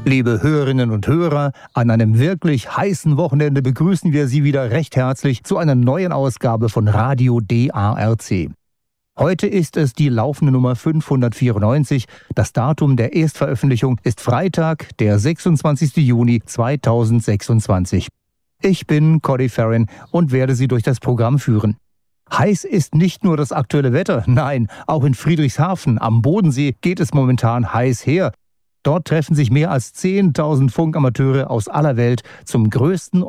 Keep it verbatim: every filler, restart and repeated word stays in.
Liebe Hörerinnen und Hörer, an einem wirklich heißen Wochenende begrüßen wir Sie wieder recht herzlich zu einer neuen Ausgabe von Radio D A R C. Heute ist es die laufende Nummer fünfhundertvierundneunzig. Das Datum der Erstveröffentlichung ist Freitag, der sechsundzwanzigsten Juni zweitausendsechsundzwanzig. Ich bin Cody Farron und werde Sie durch das Programm führen. Heiß ist nicht nur das aktuelle Wetter, nein, auch in Friedrichshafen am Bodensee geht es momentan heiß her. Dort treffen sich mehr als zehntausend Funkamateure aus aller Welt zum größten